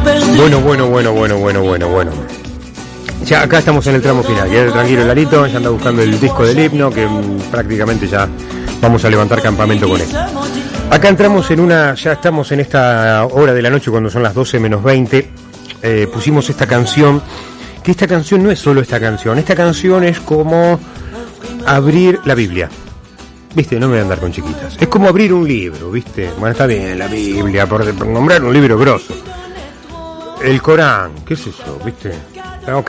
Bueno. Ya acá estamos en el tramo final. Quédate tranquilo, Lalito, ya anda buscando el disco del himno, que prácticamente ya vamos a levantar campamento con él. Acá entramos ya estamos en esta hora de la noche cuando son las 12 menos 20. Pusimos esta canción, que esta canción no es solo esta canción es como abrir la Biblia. ¿Viste? No me voy a andar con chiquitas. Es como abrir un libro, ¿viste? Bueno, está bien, la Biblia, por nombrar un libro grosso. El Corán, ¿qué es eso? ¿Viste? Ok.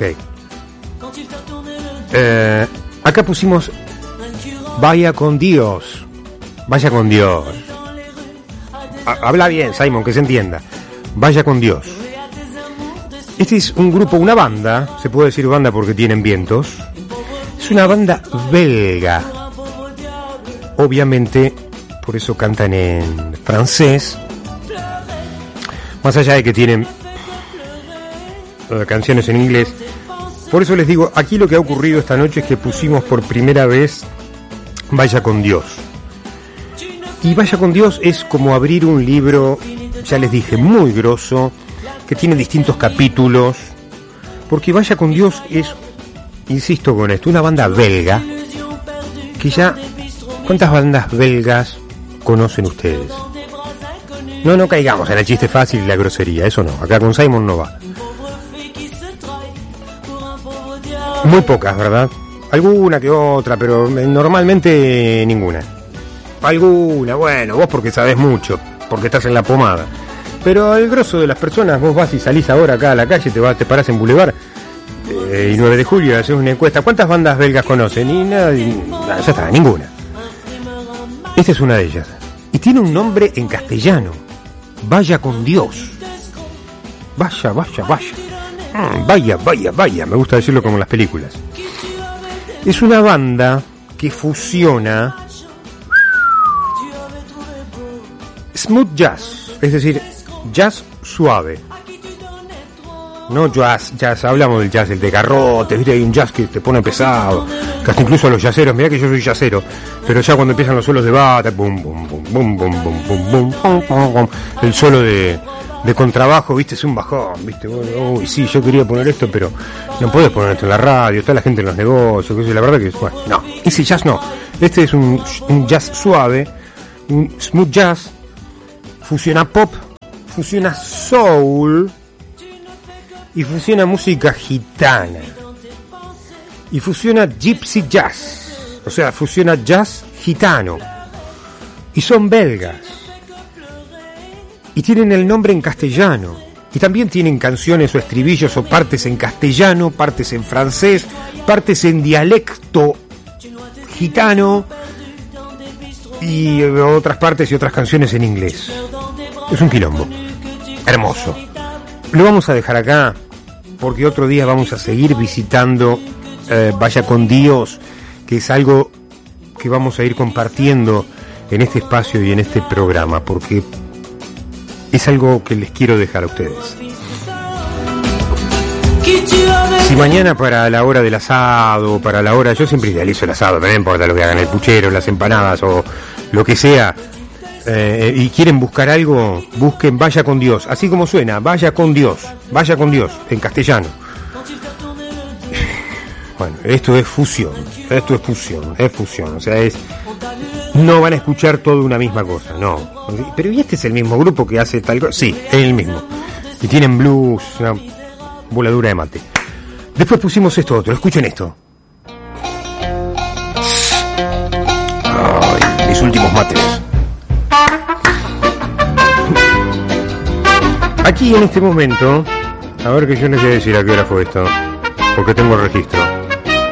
Acá pusimos Vaya con Dios. Vaya con Dios. Habla bien, Simon, que se entienda. Vaya con Dios. Este es un grupo, una banda, se puede decir banda porque tienen vientos. Es una banda belga. Obviamente, por eso cantan en francés. Más allá de que tienen canciones en inglés. Por eso les digo, aquí lo que ha ocurrido esta noche es que pusimos por primera vez Vaya con Dios. Y Vaya con Dios es como abrir un libro, ya les dije, muy grosso, que tiene distintos capítulos. Porque Vaya con Dios es, insisto con esto, una banda belga que ya... ¿Cuántas bandas belgas conocen ustedes? No caigamos en el chiste fácil y la grosería, eso no, acá con Simon no va. Muy pocas, ¿verdad? Alguna que otra, pero normalmente ninguna. Alguna, bueno, vos porque sabés mucho, porque estás en la pomada. Pero el grosso de las personas, vos vas y salís ahora acá a la calle, te parás en Boulevard y 9 de julio, haces una encuesta. ¿Cuántas bandas belgas conocen? Y nada, ya está, ninguna. Esta es una de ellas. Y tiene un nombre en castellano. Vaya con Dios. Vaya. Vaya. Me gusta decirlo como en las películas. Es una banda que fusiona smooth jazz, es decir, jazz suave. No jazz, hablamos del jazz, el de garrote, ¿viste? Hay un jazz que te pone pesado, que hasta incluso a los jazzeros, mirá que yo soy jazzero, pero ya cuando empiezan los solos de bata, bum, bum, bum, bum, bum, bum, bum, bum, bum, bum, bum, el solo de contrabajo, ¿viste? Es un bajón, ¿viste? Uy, sí, yo quería poner esto, pero no podés poner esto en la radio, está la gente en los negocios, que la verdad que, bueno, no, ese jazz no, este es un jazz suave, un smooth jazz, fusiona pop, fusiona soul, y fusiona música gitana, y fusiona gypsy jazz, o sea, fusiona jazz gitano, y son belgas, y tienen el nombre en castellano, y también tienen canciones o estribillos o partes en castellano, partes en francés, partes en dialecto gitano, y otras partes y otras canciones en inglés. Es un quilombo hermoso. Lo vamos a dejar acá porque otro día vamos a seguir visitando Vaya con Dios, que es algo que vamos a ir compartiendo en este espacio y en este programa, porque es algo que les quiero dejar a ustedes. Si mañana para la hora del asado, para la hora, yo siempre idealizo el asado, no me importa lo que hagan, el puchero, las empanadas o lo que sea, y quieren buscar algo, busquen Vaya con Dios, así como suena, Vaya con Dios, en castellano. Bueno, esto es fusión, o sea, no van a escuchar toda una misma cosa, no. Pero ¿y este es el mismo grupo que hace tal cosa? Sí, es el mismo. Y tienen blues, una voladura de mate. Después pusimos esto otro, escuchen esto. Ay, mis últimos mates. Aquí en este momento, a ver que yo les voy a decir a qué hora fue esto, porque tengo el registro.